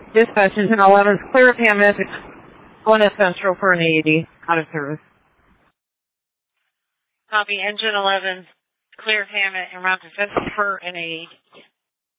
Dispatch Engine 11 is clear of Hammond. Going to Central for an AED. Out of service. Copy. Engine 11, clear of Hammond and route to Central for an AED.